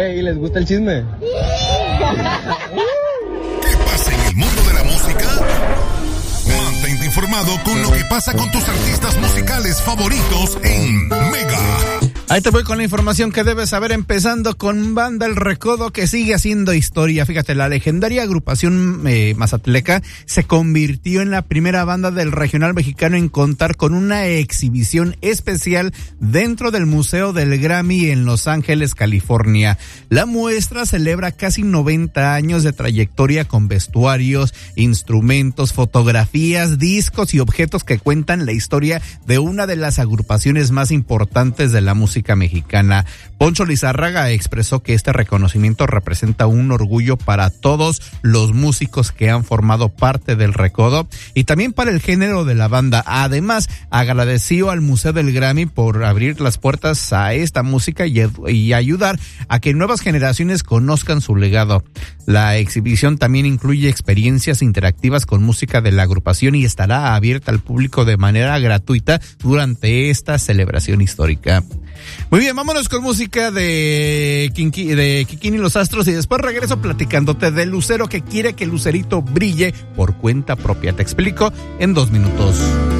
¿Y les gusta el chisme? ¿Qué pasa en el mundo de la música? Mantente informado con lo que pasa con tus artistas musicales favoritos en Mega. Ahí te voy con la información que debes saber, empezando con Banda El Recodo, que sigue haciendo historia. Fíjate, la legendaria agrupación mazatleca se convirtió en la primera banda del regional mexicano en contar con una exhibición especial dentro del Museo del Grammy en Los Ángeles, California. La muestra celebra casi 90 años de trayectoria con vestuarios, instrumentos, fotografías, discos y objetos que cuentan la historia de una de las agrupaciones más importantes de la música mexicana. Poncho Lizárraga expresó que este reconocimiento representa un orgullo para todos los músicos que han formado parte del Recodo y también para el género de la banda. Además, agradeció al Museo del Grammy por abrir las puertas a esta música y ayudar a que nuevas generaciones conozcan su legado. La exhibición también incluye experiencias interactivas con música de la agrupación y estará abierta al público de manera gratuita durante esta celebración histórica. Muy bien, vámonos con música de Kikín y los Astros y después regreso platicándote del lucero que quiere que el lucerito brille por cuenta propia. Te explico en 2 minutos.